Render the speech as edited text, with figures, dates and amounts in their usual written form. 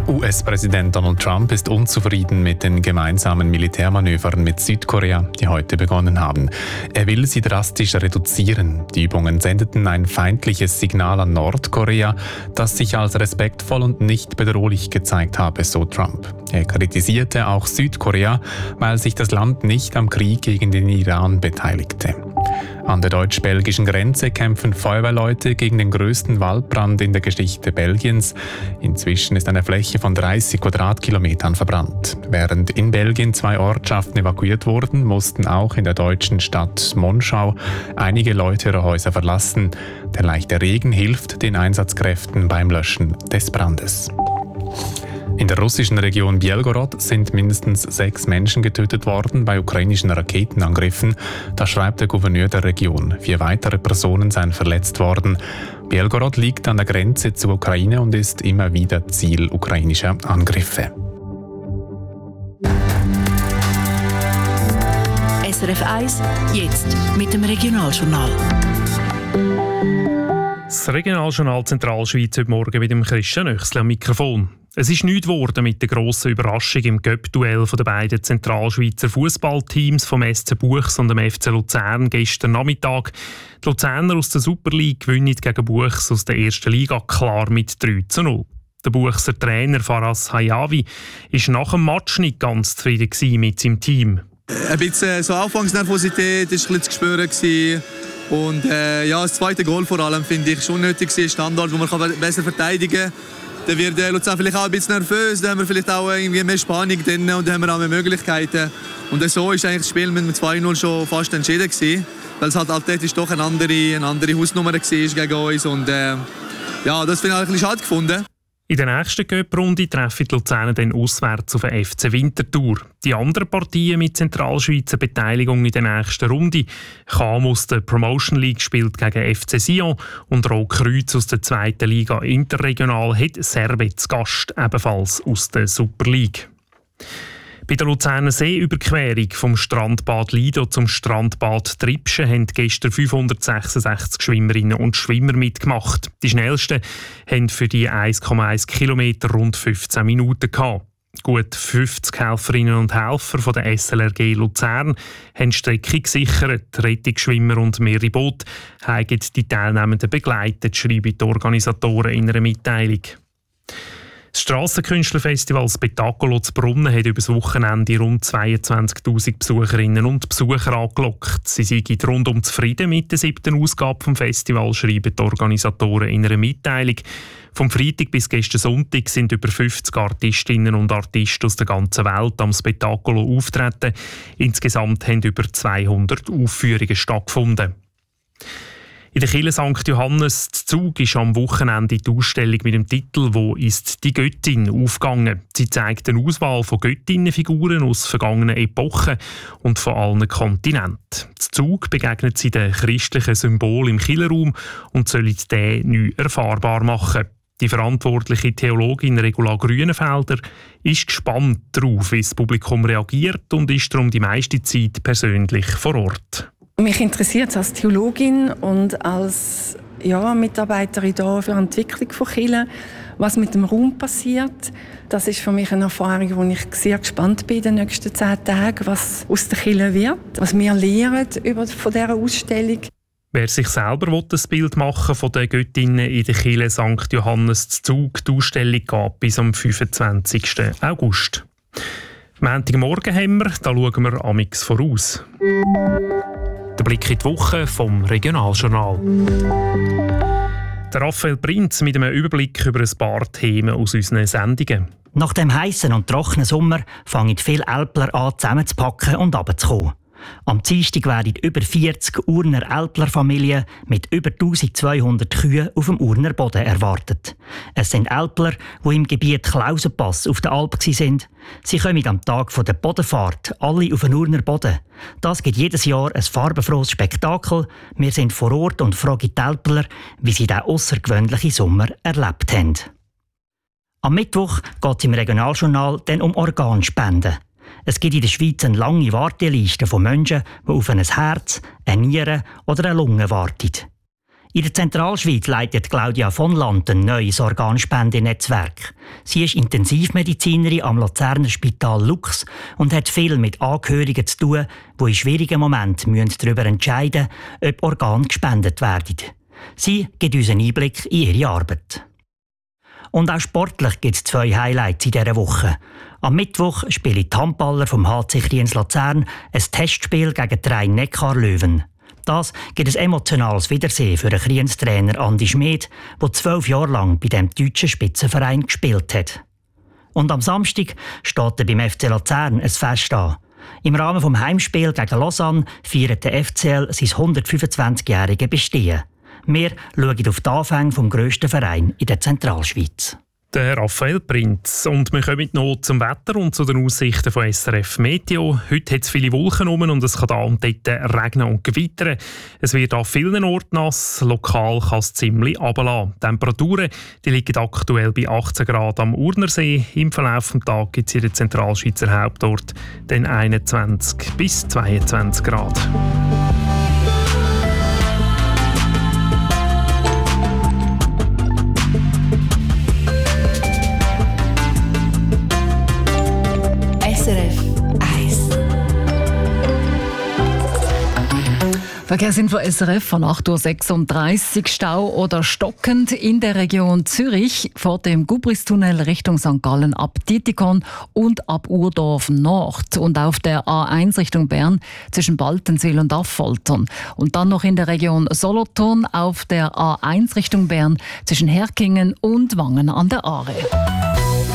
US-Präsident Donald Trump ist unzufrieden mit den gemeinsamen Militärmanövern mit Südkorea, die heute begonnen haben. Er will sie drastisch reduzieren. Die Übungen sendeten ein feindliches Signal an Nordkorea, das sich als respektvoll und nicht bedrohlich gezeigt habe, so Trump. Er kritisierte auch Südkorea, weil sich das Land nicht am Krieg gegen den Iran beteiligte. An der deutsch-belgischen Grenze kämpfen Feuerwehrleute gegen den größten Waldbrand in der Geschichte Belgiens. Inzwischen ist eine Fläche von 30 Quadratkilometern verbrannt. Während in Belgien 2 Ortschaften evakuiert wurden, mussten auch in der deutschen Stadt Monschau einige Leute ihre Häuser verlassen. Der leichte Regen hilft den Einsatzkräften beim Löschen des Brandes. In der russischen Region Belgorod sind mindestens 6 Menschen getötet worden bei ukrainischen Raketenangriffen. Das schreibt der Gouverneur der Region. 4 weitere Personen seien verletzt worden. Belgorod liegt an der Grenze zur Ukraine und ist immer wieder Ziel ukrainischer Angriffe. SRF 1, jetzt mit dem Regionaljournal. Das Regionaljournal Zentralschweiz heute Morgen mit dem Christian Oechsli am Mikrofon. Es ist nichts geworden mit der grossen Überraschung im Cup-Duell der beiden Zentralschweizer Fußballteams vom SC Buchs und dem FC Luzern gestern Nachmittag. Die Luzerner aus der Super League gewinnen gegen Buchs aus der ersten Liga klar mit 3:0. Der Buchser Trainer Faraz Hayavi war nach dem Match nicht ganz zufrieden mit seinem Team. Ein bisschen so Anfangsnervosität war ein bisschen zu spüren. Und das zweite Goal vor allem finde ich schon unnötig. Standard, wo man besser verteidigen kann. Dann wird Luzern vielleicht auch ein bisschen nervös, dann haben wir vielleicht auch irgendwie mehr Spannung drin und dann haben wir auch mehr Möglichkeiten. Und so ist eigentlich das Spiel mit 2:0 schon fast entschieden gewesen, weil es halt athletisch doch eine andere Hausnummer war gegen uns. Und das finde ich ein bisschen schade gefunden. In der nächsten Cup-Runde treffen die Luzerner dann auswärts auf den FC Winterthur. Die anderen Partien mit Zentralschweizer Beteiligung in der nächsten Runde. Cham aus der Promotion League spielt gegen FC Sion und Rotkreuz aus der 2. Liga Interregional hat Servet zu Gast, ebenfalls aus der Super League. Bei der Luzerner Seeüberquerung vom Strandbad Lido zum Strandbad Tripschen haben gestern 566 Schwimmerinnen und Schwimmer mitgemacht. Die schnellsten haben für die 1,1 Kilometer rund 15 Minuten gehabt. Gut 50 Helferinnen und Helfer von der SLRG Luzern haben die Strecke gesichert. Rettungsschwimmer und mehrere Boote haben die Teilnehmenden begleitet, schreiben die Organisatoren in einer Mitteilung. Das Strassenkünstlerfestival Spettacolo zu Brunnen hat über das Wochenende rund 22'000 Besucherinnen und Besucher angelockt. Sie sind rundum zufrieden mit der 7. Ausgabe des Festivals, schreiben die Organisatoren in einer Mitteilung. Vom Freitag bis gestern Sonntag sind über 50 Artistinnen und Artisten aus der ganzen Welt am Spettacolo auftreten. Insgesamt haben über 200 Aufführungen stattgefunden. In der Kirche St. Johannes zu Zug ist am Wochenende die Ausstellung mit dem Titel «Wo ist die Göttin?» aufgegangen. Sie zeigt eine Auswahl von Göttinnenfiguren aus vergangenen Epochen und von allen Kontinenten. Zu Zug begegnet sie den christlichen Symbolen im Kirchenraum und sollen den neu erfahrbar machen. Die verantwortliche Theologin Regula Grünenfelder ist gespannt darauf, wie das Publikum reagiert und ist darum die meiste Zeit persönlich vor Ort. Mich interessiert es als Theologin und als Mitarbeiterin hier für die Entwicklung von Kirche, was mit dem Raum passiert. Das ist für mich eine Erfahrung, wo ich sehr gespannt bin in den nächsten 10 Tagen, was aus der Kirche wird, was wir lernen von dieser Ausstellung. Wer sich selber ein Bild machen von den Göttinnen in der Kirche St. Johannes zu Zug, die Ausstellung geht bis am 25. August. Montagmorgen haben wir, da schauen wir amix voraus. Der Blick in die Woche vom Regionaljournal. Der Raphael Prinz mit einem Überblick über ein paar Themen aus unseren Sendungen. Nach dem heißen und trockenen Sommer fangen viele Älpler an, zusammenzupacken und runterzukommen. Am Dienstag werden über 40 Urner Älplerfamilien mit über 1200 Kühen auf dem Urner Boden erwartet. Es sind Älpler, die im Gebiet Klausenpass auf der Alp waren. Sie kommen am Tag der Bodenfahrt alle auf den Urner Boden. Das gibt jedes Jahr ein farbenfrohes Spektakel. Wir sind vor Ort und fragen die Älpler, wie sie diesen außergewöhnlichen Sommer erlebt haben. Am Mittwoch geht es im Regionaljournal dann um Organspenden. Es gibt in der Schweiz eine lange Warteliste von Menschen, die auf ein Herz, eine Niere oder eine Lunge warten. In der Zentralschweiz leitet Claudia von Land ein neues Organspendenetzwerk. Sie ist Intensivmedizinerin am Luzerner Spital Lux und hat viel mit Angehörigen zu tun, die in schwierigen Momenten darüber entscheiden müssen, ob Organe gespendet werden. Sie gibt uns einen Einblick in ihre Arbeit. Und auch sportlich gibt es 2 Highlights in dieser Woche. Am Mittwoch spielen die Handballer vom HC Kriens Luzern ein Testspiel gegen die Rhein-Neckar-Löwen. Das gibt ein emotionales Wiedersehen für den Kriens-Trainer Andi Schmid, der 12 Jahre lang bei dem deutschen Spitzenverein gespielt hat. Und am Samstag steht beim FC Luzern ein Fest an. Im Rahmen des Heimspiels gegen Lausanne feiert der FCL sein 125-jähriges Bestehen. Wir schauen auf die Anfänge des grössten Vereins in der Zentralschweiz. Der Raphael Prinz. Und wir kommen noch zum Wetter und zu den Aussichten von SRF Meteo. Heute hat es viele Wolken und es kann da und dort regnen und gewittern. Es wird an vielen Orten nass. Lokal kann es ziemlich runterlassen. Die Temperaturen liegen aktuell bei 18 Grad am Urnersee. Im Verlauf des Tages gibt es in den Zentralschweizer Hauptort dann 21 bis 22 Grad. SRF 1. Verkehrsinfo SRF von 8.36 Uhr. Stau oder stockend in der Region Zürich vor dem Gubristunnel Richtung St. Gallen ab Dietikon und ab Urdorf Nord. Und auf der A1 Richtung Bern zwischen Baltenswil und Affoltern. Und dann noch in der Region Solothurn auf der A1 Richtung Bern zwischen Herkingen und Wangen an der Aare.